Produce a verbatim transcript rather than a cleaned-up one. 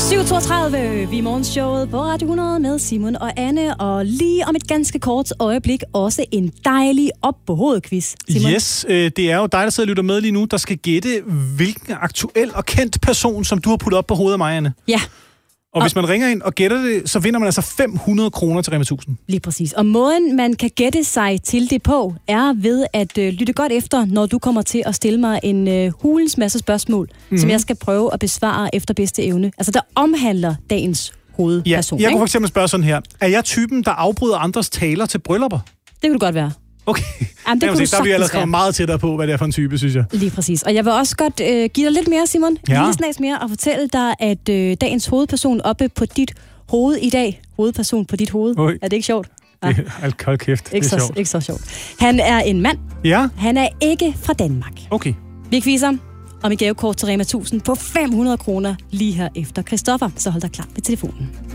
syv toogtredive, vi er morgenshowet på Radio hundrede med Simon og Anne, og lige om et ganske kort øjeblik også en dejlig op på hovedet-quiz. Simon? Yes, øh, det er jo dig, der sidder og lytter med lige nu, der skal gætte, hvilken aktuel og kendt person, som du har puttet op på hovedet af mig, Anne. Ja. Og, og hvis man ringer ind og gætter det, så vinder man altså fem hundrede kroner til Rema tusind. Lige præcis. Og måden, man kan gætte sig til det på, er ved at øh, lytte godt efter, når du kommer til at stille mig en øh, hulens masse spørgsmål, mm-hmm. som jeg skal prøve at besvare efter bedste evne. Altså, der omhandler dagens hovedperson. Ja, jeg kunne ikke? for eksempel spørge sådan her. Er jeg typen, der afbryder andres taler til bryllupper? Det kunne du godt være. Okay. Jamen, det Jamen, se, der er vi ellers kommet meget tættere på, hvad det er for en type, synes jeg. Lige præcis. Og jeg vil også godt øh, give dig lidt mere, Simon. Ja. Lille snas mere, og fortælle dig, at øh, dagens hovedperson oppe på dit hoved i dag, hovedperson på dit hoved, Oj. er det ikke sjovt? Ja. Det er hold kæft, ikke det er så, sjovt. Ikke så sjovt. Han er en mand. Ja. Han er ikke fra Danmark. Okay. Vi quizzer om et gavekort til Rema tusind på fem hundrede kroner lige her efter Christoffer. Så hold dig klar ved telefonen.